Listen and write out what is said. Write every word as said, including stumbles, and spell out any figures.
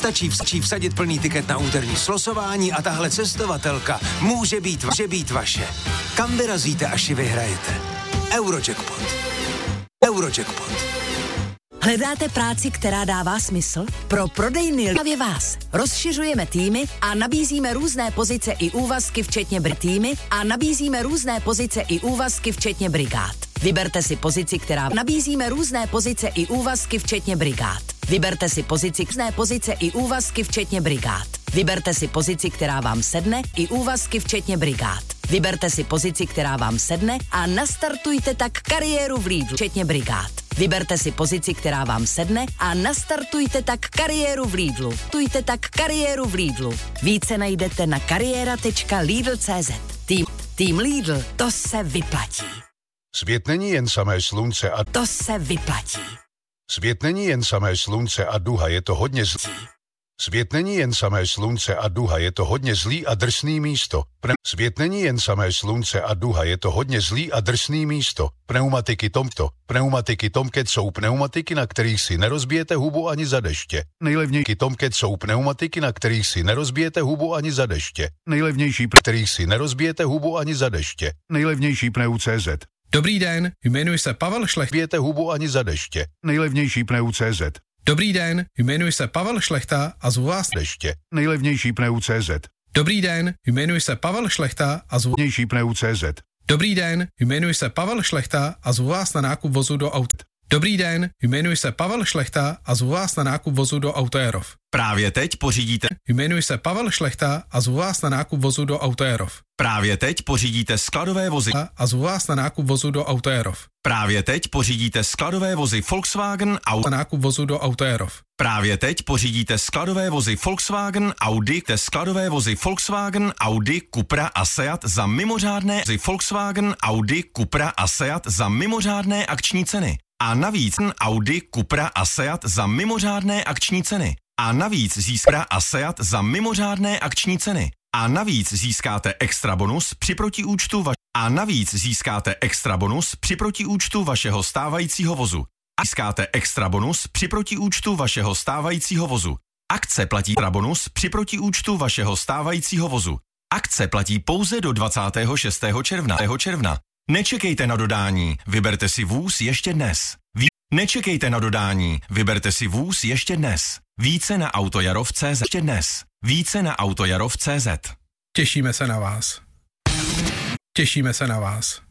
Stačí, stačí vsadit plný tiket na úterní slosování a tahle cestovatelka může být, může být vaše. Kam vyrazíte, až ji vyhrajete? Eurojackpot. Eurojackpot. Hledáte práci, která dává smysl? Pro prodejny právě vás. Rozšiřujeme týmy a nabízíme různé pozice i úvazky, včetně br- týmy a nabízíme různé pozice i úvazky, včetně brigád. Vyberte si pozici, která nabízíme různé pozice i úvazky, včetně brigád. Vyberte si pozici, různé pozice i úvazky, včetně brigád. Vyberte si pozici, která vám sedne, i úvazky, včetně brigád. Vyberte si pozici, která vám sedne a nastartujte tak kariéru v Lidlu, včetně brigád. Vyberte si pozici, která vám sedne a nastartujte tak kariéru v Lidlu. Tujte tak kariéru v Lidlu. Více najdete na kariéra tečka lidl tečka cé zet. Tým, tým Lidl, to se vyplatí. Svět není jen samé slunce a... To se vyplatí. Svět není jen samé slunce a duha, je to hodně zlý. Svět není jen samé slunce a duha, je to hodně zlý a drsný místo. Pne- Svět není jen samé slunce a duha, je to hodně zlý a drsný místo. Pneumatiky Tomto. Pneumatiky Tomcat jsou pneumatiky, na kterých si nerozbijete hubu ani za deště. Nejlevnější Tomcat jsou pneumatiky, na kterých si nerozbijete hubu ani za deště. Nejlevnější, pr- kterých si nerozbijete hubu ani za deště. Nejlevnější pneu tečka cé zet. Dobrý den, jmenuji se Pavel Šlechta. Rozbijete hubu ani za deště. Nejlevnější pneu tečka cé zet. Dobrý den, jmenuji se Pavel Šlechta a zvu vás deště. Nejlevnější pneu tečka cé zet. Dobrý den, jmenuji se Pavel Šlechta a zvu Nejlevnější pneu tečka cé zet. Dobrý den, jmenuji se Pavel Šlechta a zvu vás na nákup vozu do aut. Dobrý den, jmenuji se Pavel Šlechta a zvu vás na nákup vozu do Autoerov. Právě teď pořídíte. Jmenuji se Pavel Šlechta a zvu vás na nákup vozu do Autoerov. Právě teď pořídíte skladové vozy. A zvu vás na nákup vozu do Autoerov. Právě teď pořídíte skladové vozy Volkswagen, Audi. Na nákup vozu do Autoerov. Právě teď pořídíte skladové vozy Volkswagen, Audi, te skladové vozy Volkswagen, Audi, Cupra a Seat za mimořádné vozy Volkswagen, Audi, Cupra a Seat za mimořádné akční ceny. A navíc Audi, Cupra a Seat za mimořádné akční ceny. A navíc získá a Seat za mimořádné akční ceny. A navíc získáte extra bonus při protiúčtu va- A navíc získáte extra bonus při protiúčtu vašeho stávajícího vozu. A získáte extra bonus při protiúčtu vašeho stávajícího vozu. Akce platí extra bonus při protiúčtu vašeho stávajícího vozu. Akce platí pouze do dvacátého šestého června. Nečekejte na dodání, vyberte si vůz ještě dnes. Ví- Nečekejte na dodání, vyberte si vůz ještě dnes. Více na autojarov tečka cé zet. Ještě dnes. Více na autojarov tečka cé zet. Těšíme se na vás. Těšíme se na vás.